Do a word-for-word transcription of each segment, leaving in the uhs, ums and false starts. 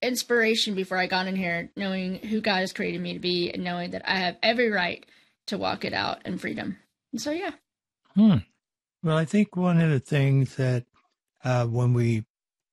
inspiration before I got in here, knowing who God has created me to be and knowing that I have every right to walk it out in freedom. And so, yeah. Hmm. Well, I think one of the things that uh, when we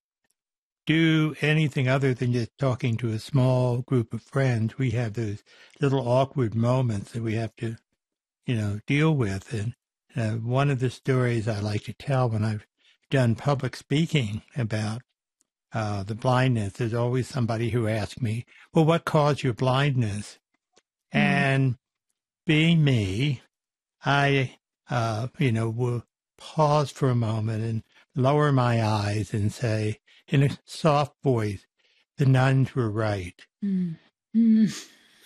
do anything other than just talking to a small group of friends, we have those little awkward moments that we have to, you know, deal with. And uh, one of the stories I like to tell when I've done public speaking about uh, the blindness, there's always somebody who asks me, well, what caused your blindness? Mm. And being me, I, uh, you know, will pause for a moment and lower my eyes and say, in a soft voice, the nuns were right. Mm. Mm.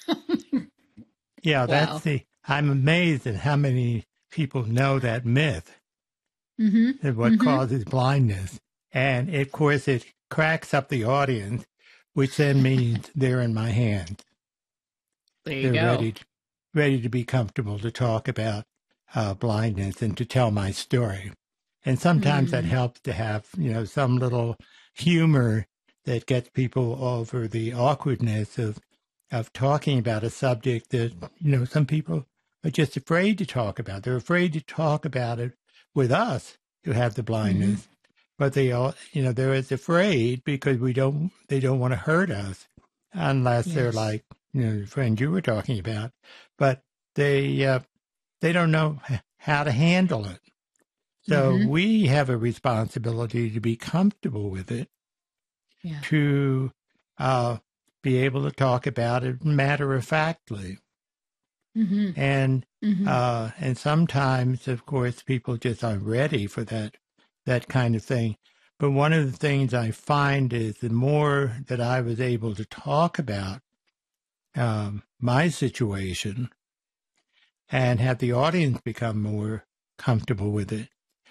Yeah, Wow. that's the, I'm amazed at how many people know that myth, mm-hmm. that what mm-hmm. causes blindness. And of course, it cracks up the audience, which then means they're in my hands. There you they're go. ready to, ready to be comfortable to talk about uh, blindness and to tell my story. And sometimes mm. that helps to have, you know, some little humor that gets people over the awkwardness of of talking about a subject that, you know, some people are just afraid to talk about. They're afraid to talk about it with us who have the blindness, mm-hmm. but they all, you know, they're as afraid because we don't, they don't want to hurt us unless yes. they're like, you know, the friend you were talking about, but they, uh, they don't know how to handle it. So mm-hmm. we have a responsibility to be comfortable with it, yeah. to uh, be able to talk about it matter-of-factly. Mm-hmm. And mm-hmm. Uh, and sometimes, of course, people just aren't ready for that that kind of thing. But one of the things I find is the more that I was able to talk about um, my situation and have the audience become more comfortable with it,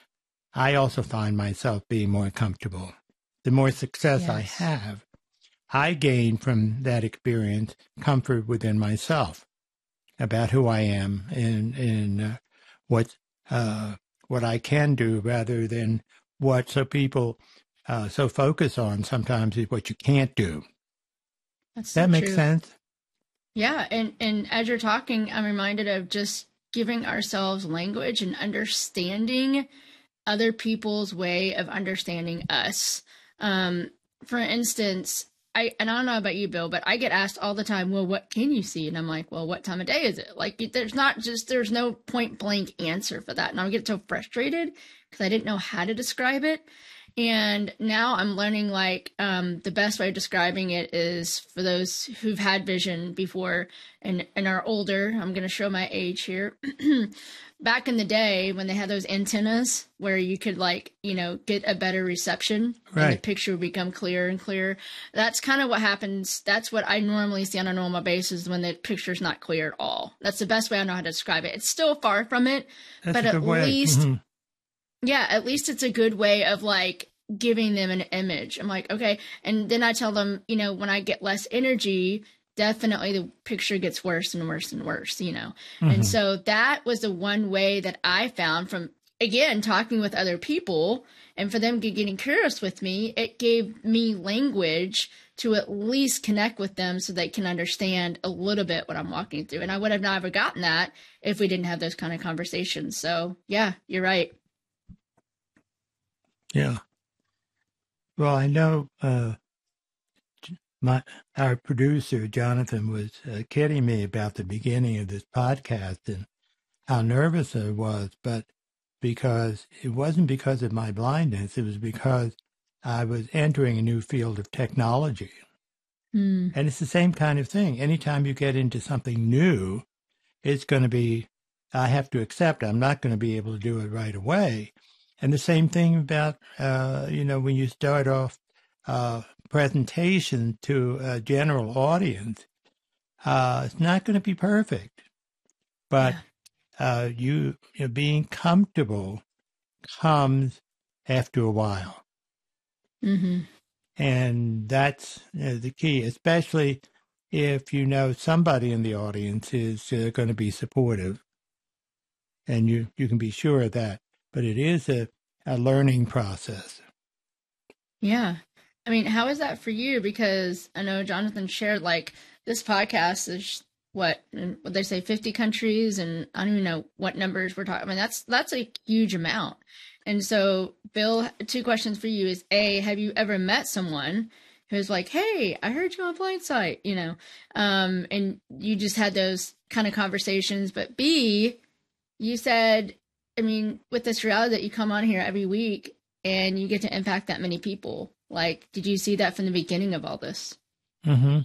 I also find myself being more comfortable. The more success yes. I have, I gain from that experience comfort within myself about who I am and, and uh, what uh, what I can do rather than what so people uh, so focus on sometimes is what you can't do. That's that so makes true. sense? Yeah, and, and as you're talking, I'm reminded of just giving ourselves language and understanding other people's way of understanding us. Um, for instance, I, and I don't know about you, Bill, but I get asked all the time, well, what can you see? And I'm like, well, what time of day is it? Like, there's not just, there's no point blank answer for that. And I get so frustrated because I didn't know how to describe it. And now I'm learning, like, um, the best way of describing it is for those who've had vision before and, and are older. I'm going to show my age here. Back in the day when they had those antennas where you could, like, you know, get a better reception right. and the picture would become clearer and clearer. That's kind of what happens. That's what I normally see on a normal basis when the picture's not clear at all. That's the best way I know how to describe it. It's still far from it, That's but a at good way. least, mm-hmm. yeah, at least it's a good way of, like, giving them an image. I'm like, okay. And then I tell them, you know, when I get less energy, definitely the picture gets worse and worse and worse, you know? Mm-hmm. And so that was the one way that I found from, again, talking with other people and for them getting curious with me, it gave me language to at least connect with them so they can understand a little bit what I'm walking through. And I would have never gotten that if we didn't have those kind of conversations. So yeah, you're right. Yeah. Well, I know, uh, My, our producer, Jonathan, was uh, kidding me about the beginning of this podcast and how nervous I was, but because it wasn't because of my blindness, it was because I was entering a new field of technology. Mm. And it's the same kind of thing. Anytime you get into something new, it's going to be, I have to accept I'm not going to be able to do it right away. And the same thing about, uh, you know, when you start off uh, presentation to a general audience, uh, it's not going to be perfect, but yeah. uh, you, you know, being comfortable comes after a while. Mm-hmm. And that's uh, the key, especially if you know somebody in the audience is uh, going to be supportive, and you, you can be sure of that. But it is a, a learning process. Yeah. I mean, how is that for you? Because I know Jonathan shared like this podcast is what, what they say, fifty countries, and I don't even know what numbers we're talking. I mean, that's that's a huge amount. And so, Bill, two questions for you is A, have you ever met someone who's like, hey, I heard you on Blindsight, you know, um, and you just had those kind of conversations. But B, you said, I mean, with this reality that you come on here every week and you get to impact that many people. Like, did you see that from the beginning of all this? Mm-hmm.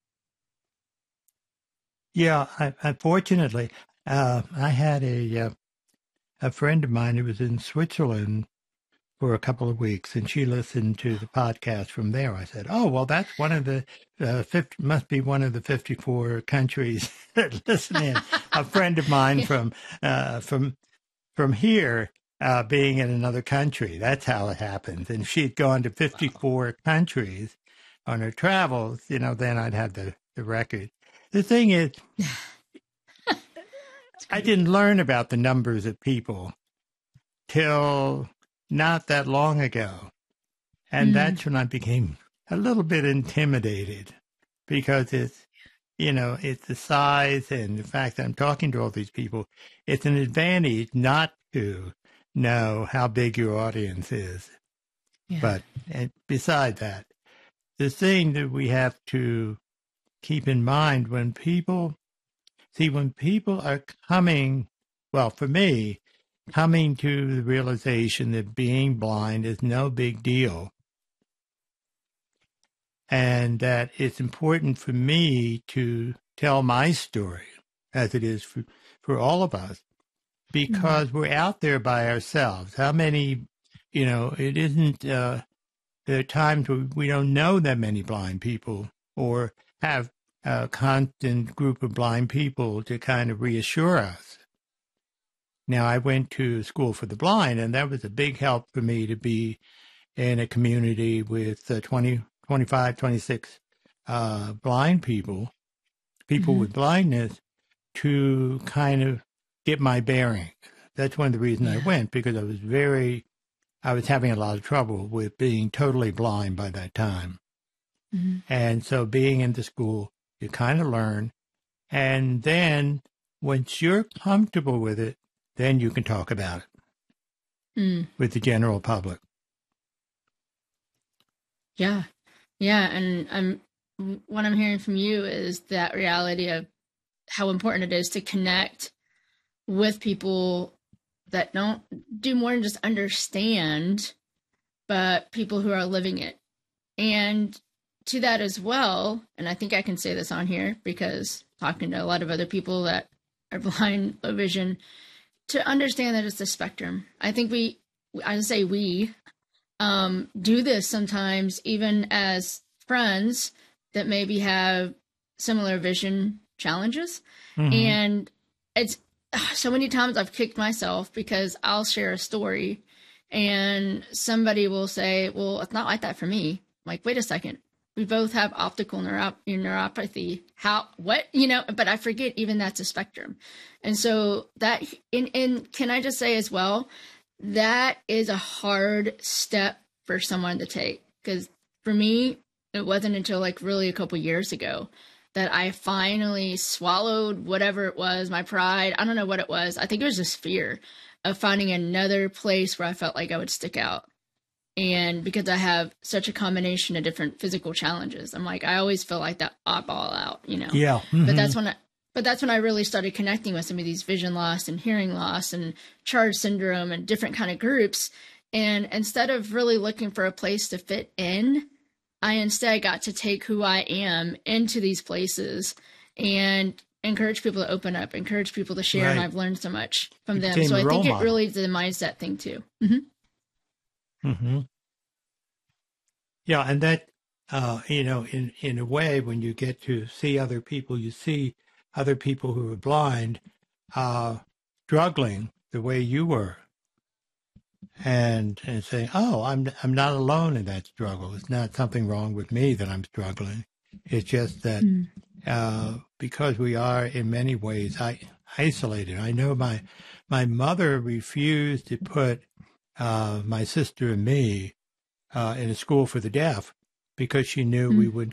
Yeah, I, unfortunately, uh, I had a uh, a friend of mine who was in Switzerland for a couple of weeks, and she listened to the podcast from there. I said, "Oh, well, that's one of the uh, fifty, must be one of the fifty-four countries that listen in." A friend of mine yeah. from uh, from from here. Uh, being in another country. That's how it happens. And if she'd gone to fifty-four wow. countries on her travels, you know, then I'd have the, the record. The thing is, I didn't learn about the numbers of people till not that long ago. And mm-hmm. that's when I became a little bit intimidated because it's, you know, it's the size and the fact that I'm talking to all these people. It's an advantage not to know how big your audience is. Yeah. But and beside that, the thing that we have to keep in mind when people, see, when people are coming, well, for me, coming to the realization that being blind is no big deal, and that it's important for me to tell my story, as it is for, for all of us, because mm-hmm. we're out there by ourselves. How many, you know, it isn't, uh, there are times where we don't know that many blind people or have a constant group of blind people to kind of reassure us. Now, I went to school for the blind, and that was a big help for me to be in a community with uh, twenty, twenty-five, twenty-six uh, blind people, people mm-hmm. with blindness, to kind of get my bearings. That's one of the reasons yeah. I went, because I was very, I was having a lot of trouble with being totally blind by that time. Mm-hmm. And so being in the school, you kind of learn. And then once you're comfortable with it, then you can talk about it mm. with the general public. Yeah. Yeah. And I'm, what I'm hearing from you is that reality of how important it is to connect with people that don't do more than just understand, but people who are living it. And to that as well, and I think I can say this on here because talking to a lot of other people that are blind, low vision, to understand that it's a spectrum. I think we, I say we, um, do this sometimes even as friends that maybe have similar vision challenges. Mm-hmm. And it's so many times I've kicked myself because I'll share a story and somebody will say, well, it's not like that for me. I'm like, wait a second. We both have optical neurop- neuropathy. How, what, you know, but I forget even that's a spectrum. And so that, and, and can I just say as well, that is a hard step for someone to take. Because for me, it wasn't until like really a couple years ago that I finally swallowed whatever it was, my pride. I don't know what it was. I think it was just fear of finding another place where I felt like I would stick out. And because I have such a combination of different physical challenges, I'm like, I always feel like that oddball out, you know? Yeah. Mm-hmm. But that's when I, but that's when I really started connecting with some of these vision loss and hearing loss and charge syndrome and different kind of groups. And instead of really looking for a place to fit in, I instead got to take who I am into these places and encourage people to open up, encourage people to share. Right. And I've learned so much from them. So I think it really is a mindset thing too. Mm-hmm. Mm-hmm. Yeah. And that, uh, you know, in, in a way, when you get to see other people, you see other people who are blind, uh, struggling the way you were. And, and saying, oh, I'm I'm not alone in that struggle. It's not something wrong with me that I'm struggling. It's just that mm. uh, because we are in many ways I, isolated. I know my my mother refused to put uh, my sister and me uh, in a school for the deaf because she knew Mm. we would